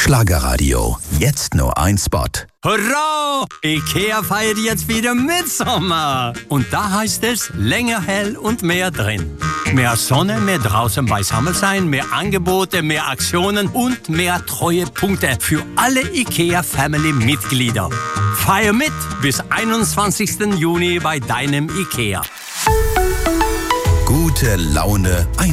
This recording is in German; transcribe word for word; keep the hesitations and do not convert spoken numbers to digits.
Schlagerradio. Jetzt nur ein Spot. Hurra! IKEA feiert jetzt wieder Mitsommer. Und da heißt es länger hell und mehr drin. Mehr Sonne, mehr draußen beisammen sein, mehr Angebote, mehr Aktionen und mehr Treuepunkte für alle IKEA-Family-Mitglieder. Feier mit bis einundzwanzigsten Juni bei deinem IKEA. Gute Laune